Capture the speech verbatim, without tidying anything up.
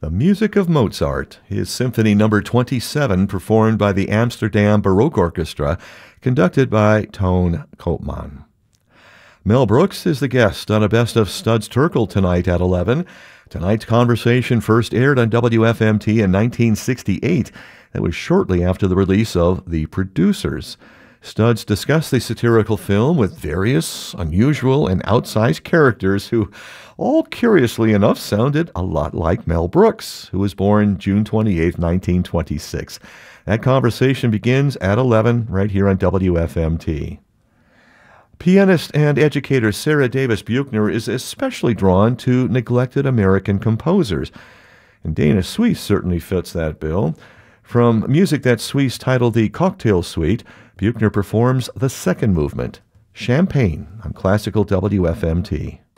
The Music of Mozart, his Symphony Number twenty-seven, performed by the Amsterdam Baroque Orchestra, conducted by Toon Koopman. Mel Brooks is the guest on a Best of Studs Terkel tonight at eleven. Tonight's conversation first aired on W F M T in nineteen sixty-eight. That was shortly after the release of The Producers. Studs discussed the satirical film with various unusual and outsized characters who, all curiously enough, sounded a lot like Mel Brooks, who was born June twenty-eighth, nineteen twenty-six. That conversation begins at eleven right here on W F M T. Pianist and educator Sarah Davis Buechner is especially drawn to neglected American composers, and Dana Suisse certainly fits that bill. From music that Suisse titled the Cocktail Suite, Buechner performs the second movement, Champagne, on Classical W F M T.